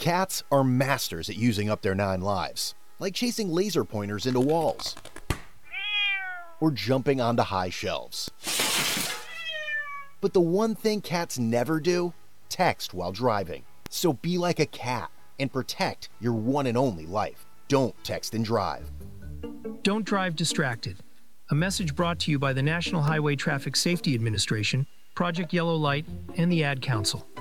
Cats are masters at using up their 9 lives, like chasing laser pointers into walls or jumping onto high shelves. But the one thing cats never do? Text while driving. So be like a cat and protect your one and only life. Don't text and drive. Don't drive distracted. A message brought to you by the National Highway Traffic Safety Administration, Project Yellow Light, and the Ad Council.